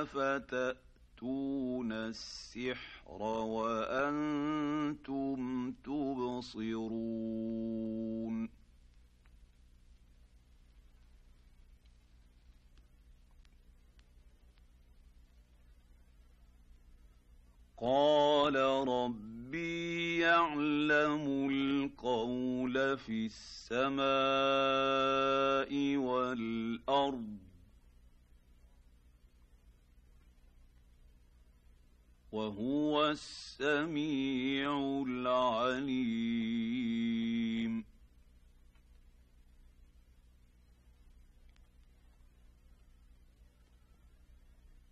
أفتأتون السحر وأنتم تبصرون قال ربي يعلم القول في السماء والأرض وهو السميع العليم